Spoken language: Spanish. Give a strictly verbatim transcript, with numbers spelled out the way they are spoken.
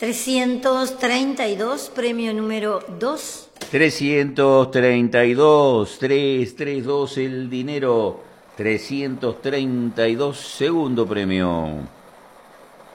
trescientos treinta y dos, premio número dos. trescientos treinta y dos, trescientos treinta y dos el dinero, trescientos treinta y dos, segundo premio.